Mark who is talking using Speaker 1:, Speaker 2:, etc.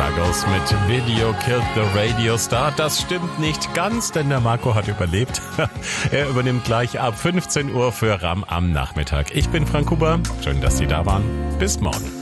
Speaker 1: Dragos mit Video Killed the Radio Star. Das stimmt nicht ganz, denn der Marco hat überlebt. Er übernimmt gleich ab 15 Uhr für RAM am Nachmittag. Ich bin Frank Huber. Schön, dass Sie da waren. Bis morgen.